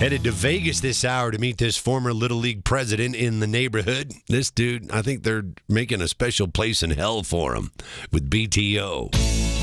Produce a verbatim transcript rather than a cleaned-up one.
Headed to Vegas this hour to meet this former Little League president in the neighborhood. This dude, I think they're making a special place in hell for him with B T O.